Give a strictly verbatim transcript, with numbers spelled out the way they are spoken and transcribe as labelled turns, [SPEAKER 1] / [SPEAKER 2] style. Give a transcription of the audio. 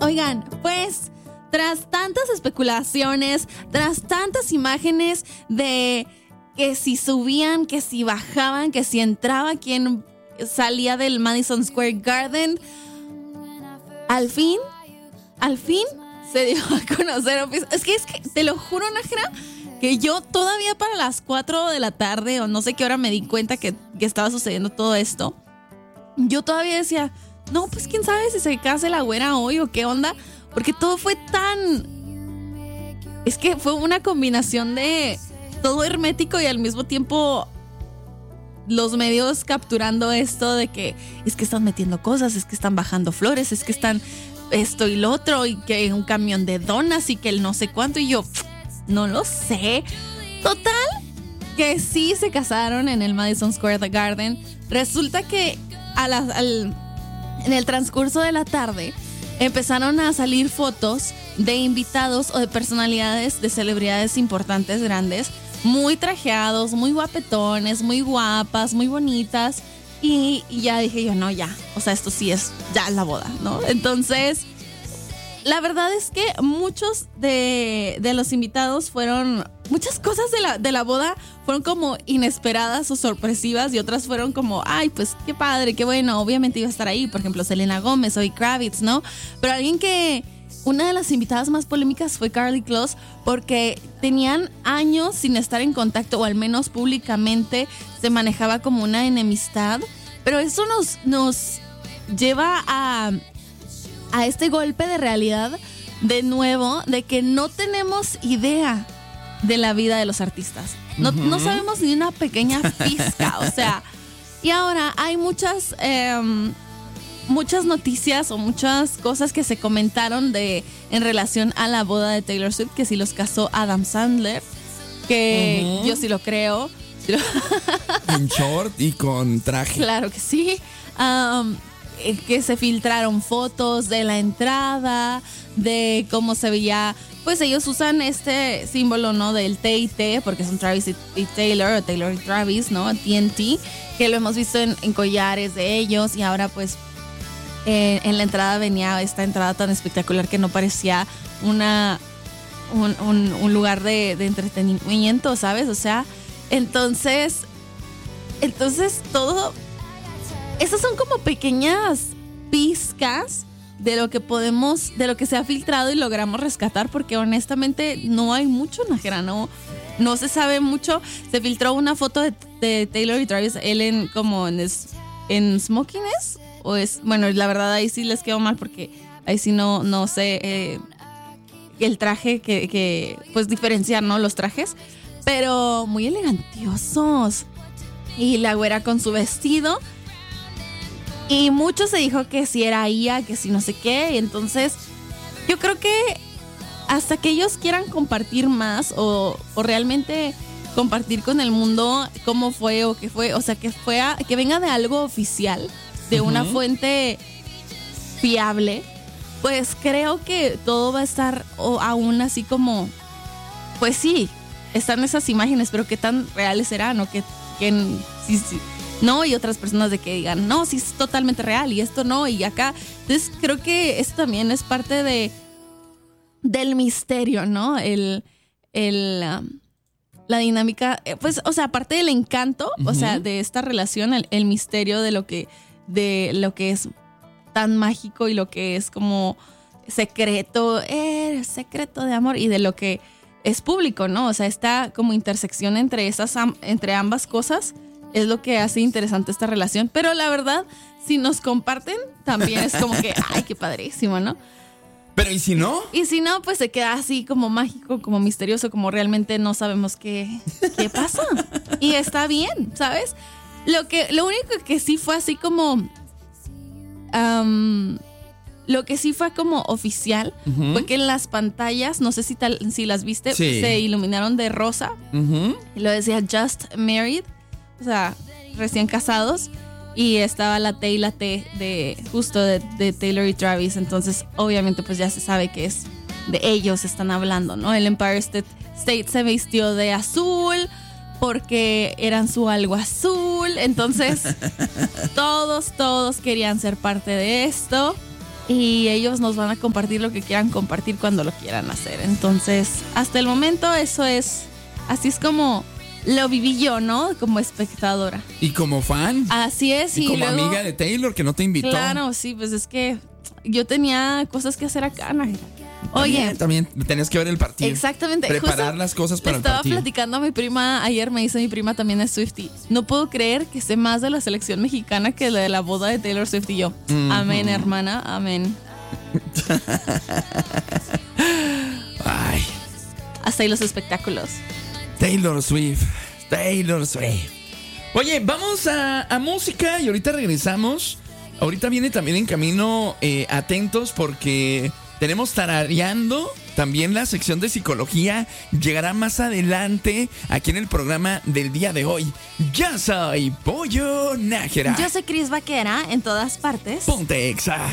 [SPEAKER 1] Oigan, pues tras tantas especulaciones, tras tantas imágenes de que si subían, que si bajaban, que si entraba, quién salía del Madison Square Garden, al fin, al fin se dio a conocer. Es que, es que te lo juro, Nájera, que yo todavía para las cuatro de la tarde o no sé qué hora me di cuenta que, que estaba sucediendo todo esto. Yo todavía decía, no, pues quién sabe si se case la güera hoy o qué onda, porque todo fue tan... Es que fue una combinación de todo hermético y al mismo tiempo los medios capturando esto de que es que están metiendo cosas, es que están bajando flores, es que están esto y lo otro, y que un camión de donas y que el no sé cuánto, y yo no lo sé. Total, que sí se casaron en el Madison Square Garden. Resulta que a la, al, en el transcurso de la tarde empezaron a salir fotos de invitados o de personalidades, de celebridades importantes, grandes, muy trajeados, muy guapetones, muy guapas, muy bonitas. Y, y ya dije yo, no, ya, o sea, esto sí es ya la boda, ¿no? Entonces, la verdad es que muchos de, de los invitados fueron, muchas cosas de la, de la boda fueron como inesperadas o sorpresivas, y otras fueron como, ay, pues qué padre, qué bueno, obviamente iba a estar ahí, por ejemplo, Selena Gómez, Zoe Kravitz, ¿no? Pero alguien que, una de las invitadas más polémicas fue Karlie Kloss, porque tenían años sin estar en contacto, o al menos públicamente se manejaba como una enemistad, pero eso nos, nos lleva a, a este golpe de realidad de nuevo, de que no tenemos idea de la vida de los artistas. No, uh-huh. no sabemos ni una pequeña pizca, o sea, y ahora hay muchas... Eh, muchas noticias o muchas cosas que se comentaron de en relación a la boda de Taylor Swift, que si los casó Adam Sandler, que uh-huh. yo sí lo creo.
[SPEAKER 2] En short y con traje.
[SPEAKER 1] Claro que sí. Um, que se filtraron fotos de la entrada, de cómo se veía. Pues ellos usan este símbolo, ¿no? Del T y T, porque son Travis y, y Taylor, o Taylor y Travis, ¿no? T N T, que lo hemos visto en, en collares de ellos, y ahora pues Eh, en la entrada venía esta entrada tan espectacular que no parecía una un, un, un lugar de, de entretenimiento, ¿sabes? O sea, entonces entonces todo esas son como pequeñas pizcas de lo que podemos, de lo que se ha filtrado y logramos rescatar, porque honestamente no hay mucho, Nájera, no, no se sabe mucho. Se filtró una foto de, de Taylor y Travis, él en como en, en smokings. O es, bueno, la verdad ahí sí les quedó mal, porque ahí sí no, no sé eh, el traje que, que, pues diferenciar, ¿no? Los trajes, pero muy elegantiosos. Y la güera con su vestido. Y mucho se dijo que si era I A, que si no sé qué. Y entonces yo creo que hasta que ellos quieran compartir más o, o realmente compartir con el mundo cómo fue o qué fue, o sea, que, fue a, que venga de algo oficial, de una uh-huh. fuente fiable, pues creo que todo va a estar o aún así como, pues sí, están esas imágenes, pero qué tan reales serán, o que, que sí, sí, no, y otras personas de que digan, no, sí es totalmente real, y esto no, y acá. Entonces creo que esto también es parte de del misterio, ¿no? El, el um, la dinámica, pues, o sea, aparte del encanto, uh-huh. o sea, de esta relación, el, el misterio de lo que de lo que es tan mágico y lo que es como secreto, eh, secreto de amor, y de lo que es público, ¿no? O sea, esta como intersección entre esas entre ambas cosas es lo que hace interesante esta relación. Pero la verdad, si nos comparten, también es como que, ay, qué padrísimo, ¿no?
[SPEAKER 2] Pero ¿y si no?
[SPEAKER 1] Y si no, pues se queda así como mágico, como misterioso, como realmente no sabemos qué, qué pasa. Y está bien, ¿sabes? Lo que, lo único que sí fue así como, um, lo que sí fue como oficial, uh-huh. fue que en las pantallas, no sé si tal, si las viste, sí. se iluminaron de rosa. Uh-huh. Y lo decía Just Married, o sea, recién casados. Y estaba la T y la T de justo de, de Taylor y Travis. Entonces, obviamente, pues ya se sabe que es de ellos están hablando, ¿no? El Empire State, State se vistió de azul porque eran su algo azul. Entonces, todos, todos querían ser parte de esto. y ellos nos van a compartir lo que quieran compartir cuando lo quieran hacer. Entonces, hasta el momento eso es, así es como lo viví yo, ¿no? Como espectadora.
[SPEAKER 2] Y como fan.
[SPEAKER 1] Así es.
[SPEAKER 2] Y,
[SPEAKER 1] y
[SPEAKER 2] como
[SPEAKER 1] luego,
[SPEAKER 2] amiga de Taylor, que no te invitó.
[SPEAKER 1] Claro, sí, pues es que yo tenía cosas que hacer acá, Nájera. Oye.
[SPEAKER 2] También, también tenías que ver el partido.
[SPEAKER 1] Exactamente.
[SPEAKER 2] Preparar
[SPEAKER 1] Justo
[SPEAKER 2] las cosas para el
[SPEAKER 1] estaba
[SPEAKER 2] partido.
[SPEAKER 1] platicando a mi prima, ayer me dice mi prima también es Swiftie. No puedo creer que sé más de la selección mexicana que de la boda de Taylor Swift y yo. Mm-hmm. Amén, hermana, amén.
[SPEAKER 2] Ay.
[SPEAKER 1] Hasta ahí los espectáculos.
[SPEAKER 2] Taylor Swift, Taylor Swift. Oye, vamos a, a música y ahorita regresamos. Ahorita viene también en camino, eh, atentos porque tenemos tarareando también la sección de psicología. Llegará más adelante aquí en el programa del día de hoy. Ya soy Pollo Nájera.
[SPEAKER 1] Yo soy Cris Vaquera en todas partes.
[SPEAKER 2] Ponte Exa.